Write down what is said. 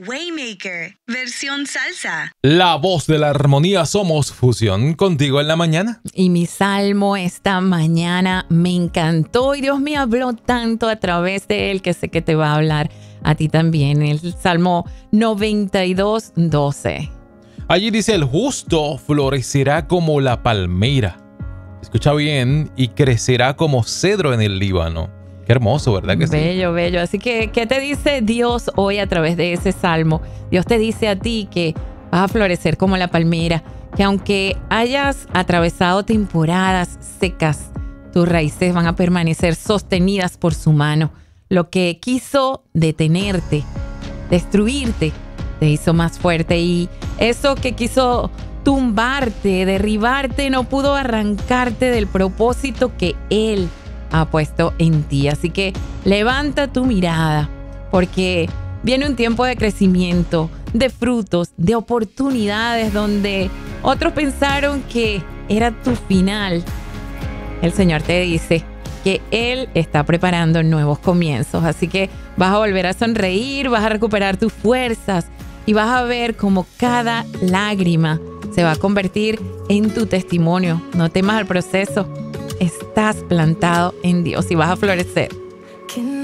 Waymaker, versión salsa. La voz de la armonía, somos Fusión, contigo en la mañana. Y mi salmo esta mañana me encantó y Dios me habló tanto a través de él que sé que te va a hablar a ti también. El Salmo 92:12. Allí dice: el justo florecerá como la palmera. Escucha bien, y crecerá como cedro en el Líbano. Qué hermoso, ¿verdad que sí? Bello, bello. Así que, ¿qué te dice Dios hoy a través de ese salmo? Dios te dice a ti que vas a florecer como la palmera, que aunque hayas atravesado temporadas secas, tus raíces van a permanecer sostenidas por su mano. Lo que quiso detenerte, destruirte, te hizo más fuerte, y eso que quiso tumbarte, derribarte, no pudo arrancarte del propósito que Él ha puesto en ti. Así que levanta tu mirada, porque viene un tiempo de crecimiento, de frutos, de oportunidades donde otros pensaron que era tu final. El Señor te dice que Él está preparando nuevos comienzos. Así que vas a volver a sonreír, vas a recuperar tus fuerzas y vas a ver cómo cada lágrima se va a convertir en tu testimonio. No temas el proceso. Estás plantado en Dios y vas a florecer.